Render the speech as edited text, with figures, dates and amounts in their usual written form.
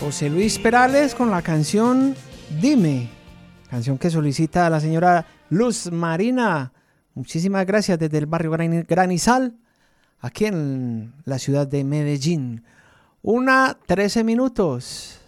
José Luis Perales con la canción Dime, canción que solicita la señora Luz Marina. Muchísimas gracias desde el barrio Granizal, aquí en la ciudad de Medellín. 1:13.